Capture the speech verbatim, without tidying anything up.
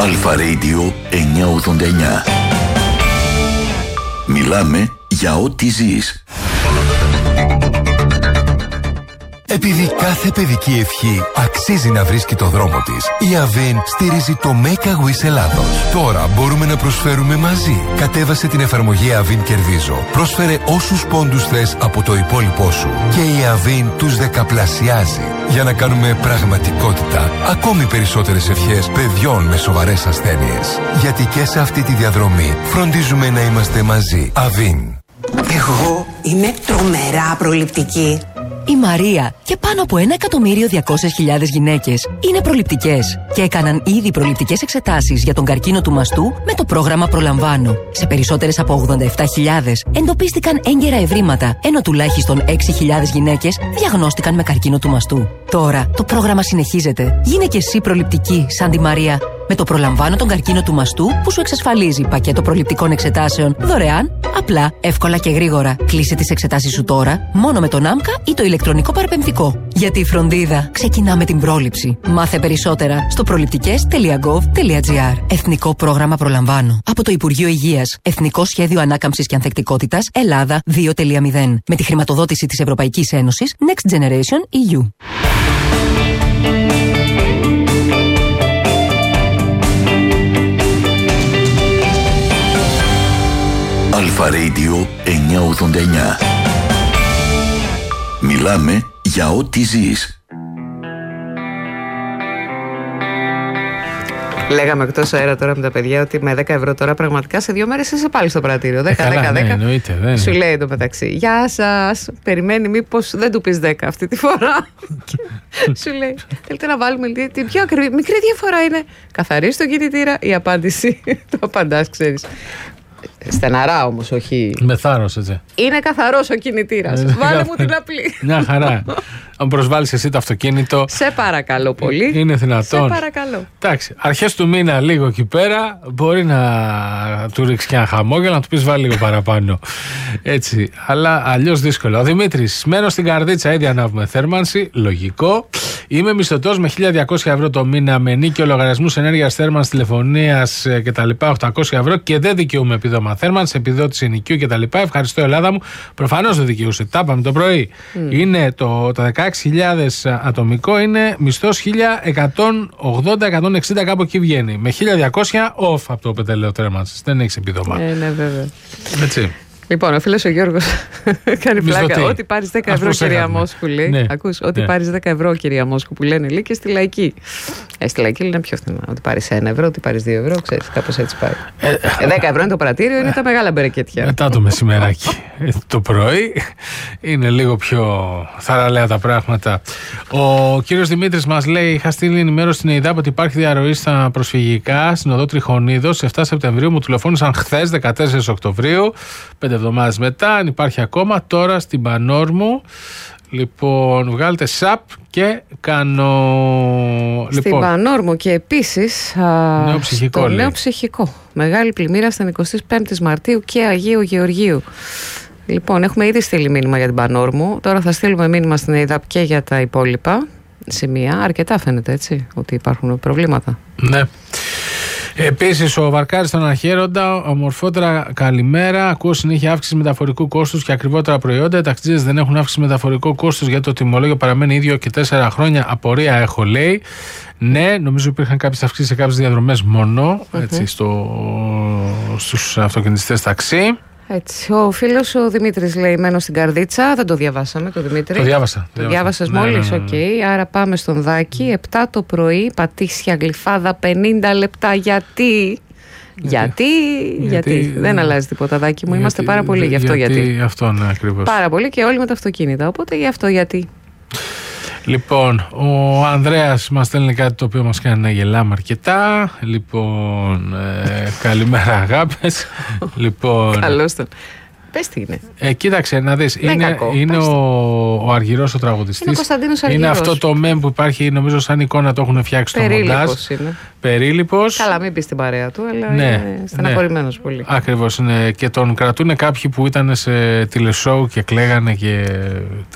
Αλφα Radio εννιακόσια ογδόντα εννιά. Μιλάμε για ό,τι ζεις. Επειδή κάθε παιδική ευχή αξίζει να βρίσκει το δρόμο της, η Avin στηρίζει το Make a Wish Ελλάδος. Τώρα μπορούμε να προσφέρουμε μαζί. Κατέβασε την εφαρμογή Avin Κερδίζω. Πρόσφερε όσους πόντους θες από το υπόλοιπό σου. Και η Avin τους δεκαπλασιάζει. Για να κάνουμε πραγματικότητα ακόμη περισσότερες ευχές παιδιών με σοβαρές ασθένειες. Γιατί και σε αυτή τη διαδρομή φροντίζουμε να είμαστε μαζί. Avin. Εγώ είμαι τρομερά προληπτική. Η Μαρία και πάνω από ένα εκατομμύριο διακόσιες χιλιάδες γυναίκες είναι προληπτικές και έκαναν ήδη προληπτικές εξετάσεις για τον καρκίνο του μαστού με το πρόγραμμα Προλαμβάνω. Σε περισσότερες από ογδόντα επτά χιλιάδες εντοπίστηκαν έγκαιρα ευρήματα, ενώ τουλάχιστον έξι χιλιάδες γυναίκες διαγνώστηκαν με καρκίνο του μαστού. Τώρα το πρόγραμμα συνεχίζεται. Γίνε και εσύ προληπτική σαν τη Μαρία. Με το Προλαμβάνω τον καρκίνο του μαστού που σου εξασφαλίζει πακέτο προληπτικών εξετάσεων δωρεάν, απλά, εύκολα και γρήγορα. Κλείσε τις εξετάσεις σου τώρα μόνο με τον ΆΜΚΑ ή το ηλεκτρονικό παραπεμφτικό. Γιατί η φροντίδα ξεκινά με την πρόληψη. Μάθε περισσότερα στο προληπτικές τελεία γκοβ τελεία τζι άρ. Εθνικό πρόγραμμα Προλαμβάνω. Από το Υπουργείο Υγείας. Εθνικό Σχέδιο Ανάκαμψης και Ανθεκτικότητας Ελλάδα δύο κόμμα μηδέν. Με τη χρηματοδότηση της Ευρωπαϊκής Ένωσης Next Generation ι γιου. Αλφα Radio εννιακόσια ογδόντα εννιά. Μιλάμε για ό,τι ζεις. Λέγαμε εκτός αέρα τώρα με τα παιδιά ότι με δέκα ευρώ τώρα πραγματικά σε δύο μέρες είσαι πάλι στο πρατήριο. δέκα δέκα δέκα. Ναι, σου λέει εντωμεταξύ. Γεια σας. Περιμένει μήπως δεν του πεις δέκα αυτή τη φορά. Σου λέει. Θέλετε να βάλουμε την πιο ακριβή. Μικρή διαφορά είναι. Καθαρίζει τον κινητήρα. Η απάντηση. Το απαντάς, ξέρεις. Στεναρά όμως, όχι. Με θάρρος, έτσι. Είναι καθαρός ο κινητήρας. Βάλε μου την απλή. Μια χαρά. Αν προσβάλλεις εσύ το αυτοκίνητο. Σε παρακαλώ πολύ. Είναι δυνατόν. Σε παρακαλώ. Εντάξει, αρχές του μήνα λίγο εκεί πέρα μπορεί να του ρίξει και ένα χαμόγελο, να του πεις βάλει λίγο παραπάνω. Έτσι. Αλλά αλλιώς δύσκολο. Ο Δημήτρης, μένω στην Καρδίτσα, ήδη ανάβουμε θέρμανση. Λογικό. Είμαι μισθωτός με χίλια διακόσια ευρώ το μήνα με νίκιο λογαριασμούς ενέργειας, θέρμανσης, τηλεφωνίας κτλ. οκτακόσια ευρώ και δεν δικαιούμαι επίδομα θέρμανσης, επιδότηση ενοικίου κτλ. Ευχαριστώ, Ελλάδα μου. Προφανώς δεν δικαιούσε. Τα είπαμε το πρωί. Mm. Είναι το, το δεκαέξι χιλιάδες ατομικό, είναι μισθός χίλια εκατόν ογδόντα με εκατόν εξήντα, κάπου εκεί βγαίνει. Με χίλια διακόσια off από το πετρέλαιο θέρμανσης. Δεν έχεις επίδομα. Ε, ναι, βέβαια. Έτσι. Λοιπόν, ο φίλος ο Γιώργος κάνει πλάκα. Ό,τι πάρεις δέκα ευρώ, κυρία Μόσκου, λέει. Ναι. Ακούς, ό,τι Ναι. πάρεις δέκα ευρώ, κυρία Μόσκου, που λένε λέει και στη λαϊκή. Ε, στη λαϊκή λένε πιο φθηνά. Ότι πάρεις ένα ευρώ, ότι πάρεις δύο ευρώ, ξέρεις, κάπως έτσι πάει. Ε, δέκα ευρώ είναι το πρατήριο, είναι τα μεγάλα μπερεκέτια. Μετά το μεσημεράκι. Το πρωί είναι λίγο πιο θαραλέα τα πράγματα. Ο κύριος Δημήτρης μας λέει: είχα στείλει ενημέρωση στην ΕΙΔΑΠ ότι υπάρχει διαρροή στα προσφυγικά στην οδό Τριχονίδος. εφτά Σεπτεμβρίου μου τηλεφώνησαν χθες, δεκατέσσερις Οκτωβρίου. Πέντε εβδομάδες μετά, αν υπάρχει ακόμα, τώρα στην Πανόρμου. Λοιπόν, βγάλετε σαπ και κάνω. Στην λοιπόν, Πανόρμου και επίσης νέο ψυχικό, στο λέει. νέο ψυχικό. Μεγάλη πλημμύρα στην εικοστή πέμπτη Μαρτίου και Αγίου Γεωργίου. Λοιπόν, έχουμε ήδη στείλει μήνυμα για την Πανόρμου. Τώρα θα στείλουμε μήνυμα στην ΕΙΔΑΠ και για τα υπόλοιπα σημεία. Αρκετά φαίνεται, έτσι, ότι υπάρχουν προβλήματα. Ναι. Επίσης, ο Βαρκάρης στον Αχέροντα, ομορφότερα καλημέρα. Ακούω συνέχεια αύξηση μεταφορικού κόστους και ακριβότερα προϊόντα. Οι ταξιτζίδες δεν έχουν αύξηση μεταφορικό κόστος γιατί το τιμολόγιο παραμένει ίδιο και τέσσερα χρόνια. Απορία έχω, λέει. Ναι, νομίζω υπήρχαν κάποιες αυξήσεις σε κάποιες διαδρομές μόνο, έτσι, mm-hmm. στο, στους αυτοκινητιστές ταξί. Έτσι. Ο φίλος ο Δημήτρης λέει: μένω στην Καρδίτσα. Δεν το διαβάσαμε το Δημήτρη. Το διάβασα. Το διάβασες ναι, μόλις. ναι, ναι, Οκ. ναι. Okay. Άρα πάμε στον Δάκη. επτά το πρωί, πατήσια γλυφάδα, πενήντα λεπτά. Γιατί. Γιατί, γιατί, γιατί, δεν αλλάζει τίποτα, Δάκη μου. Γιατί, Είμαστε πάρα πολύ γι' αυτό. Γιατί, γιατί. αυτό, ναι, ακριβώς. Πάρα πολύ και όλοι με τα αυτοκίνητα. Οπότε γι' αυτό γιατί. Λοιπόν, ο Ανδρέας μας στέλνει κάτι το οποίο μας κάνει να γελάμε αρκετά. Λοιπόν, ε, καλημέρα αγάπες. Λοιπόν, Καλώς τον. Πες τι είναι. Ε, κοίταξε να δεις, Ναι, είναι, κακό. είναι Πες ο, ο Αργυρός ο τραγουδιστής. Είναι ο Κωνσταντίνος Αργυρός. Είναι αυτό το μεμ που υπάρχει, νομίζω σαν εικόνα το έχουν φτιάξει στο μοντάζ. Περίληπος είναι. Περίληπος. Καλά, μην πεις στην παρέα του, αλλά Ναι, είναι στεναχωρημένος ναι. πολύ. Ακριβώς, είναι. Και τον κρατούν κάποιοι που ήταν σε τηλεσhow και κλαίγανε και